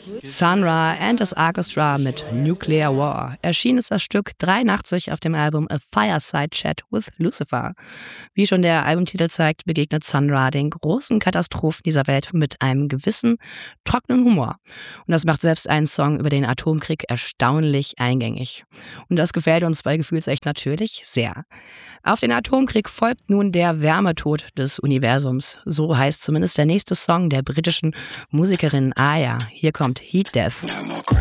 Sun Ra and his Orchestra mit Nuclear War. Erschienen ist das Stück 83 auf dem Album A Fireside Chat with Lucifer. Wie schon der Albumtitel zeigt, begegnet Sun Ra den großen Katastrophen dieser Welt mit einem gewissen, trockenen Humor. Und das macht selbst einen Song über den Atomkrieg erstaunlich eingängig. Und das gefällt uns bei Gefühlsecht natürlich sehr. Auf den Atomkrieg folgt nun der Wärmetod des Universums. So heißt zumindest der nächste Song der britischen Musikerin Aya. Hier kommt Heat Death. No more crazy.